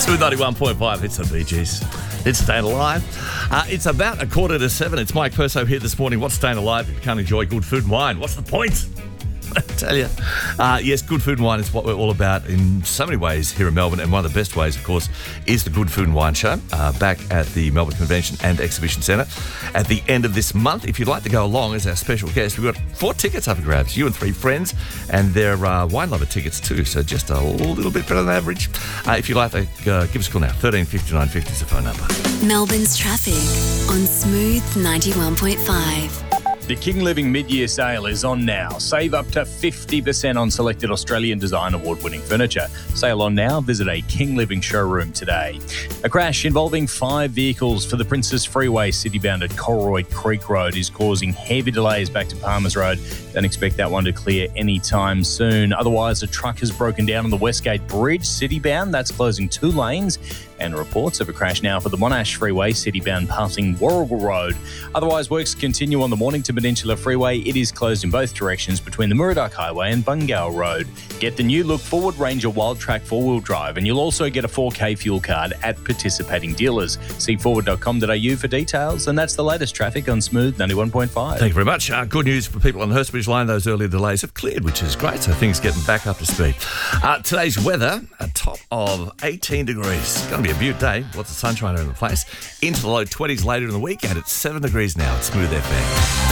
Smooth 91.5, it's the Bee Gees. It's Staying Alive. It's about 6:45. It's Mike Perso here this morning. What's staying alive if you can't enjoy good food and wine? What's the point? I tell you. Yes, good food and wine is what we're all about in so many ways here in Melbourne, and one of the best ways, of course, is the Good Food and Wine Show back at the Melbourne Convention and Exhibition Centre at the end of this month. If you'd like to go along as our special guest, we've got 4 tickets up for grabs, you and 3 friends, and they're wine lover tickets too, so just a little bit better than average. If you'd like to give us a call now, 13 59 50 is the phone number. Melbourne's traffic on Smooth 91.5. The King Living mid-year sale is on now. Save up to 50% on selected Australian Design Award-winning furniture. Sale on now. Visit a King Living showroom today. A crash involving 5 vehicles for the Princess Freeway citybound at Colroyd Creek Road is causing heavy delays back to Palmers Road. Don't expect that one to clear anytime soon. Otherwise, a truck has broken down on the Westgate Bridge citybound. That's closing 2 lanes. And reports of a crash now for the Monash Freeway citybound passing Warrigal Road. Otherwise, works continue on the Mornington Peninsula Freeway. It is closed in both directions between the Murdoch Highway and Bungao Road. Get the new look Ford Ranger Wild Track 4-wheel drive, and you'll also get a 4K fuel card at participating dealers. See forward.com.au for details, and that's the latest traffic on Smooth 91.5. Thank you very much. Good news for people on the Hurstbridge line. Those earlier delays have cleared, which is great, so things getting back up to speed. Today's weather, a top of 18 degrees. It's going to be a beaut day. Lots of sunshine around the place. Into the low 20s later in the weekend. It's 7 degrees now. It's Smooth FM.